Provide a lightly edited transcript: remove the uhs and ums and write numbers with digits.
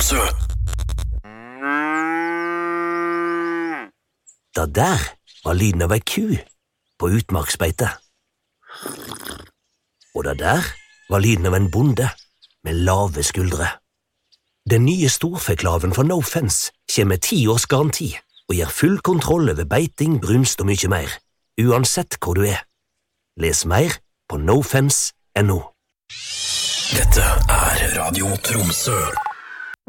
Tromsø. Det der var lyden av ei ku på utmarksbeite. Og det der var lyden av en bonde med lave skuldre. Den nye storfeklaven fra No Fence kommer med 10 års garanti og gir full kontroll over beiting, brunst og mye mer, uansett hvor du er. Les mer på nofence.no. Dette er Radio Tromsø.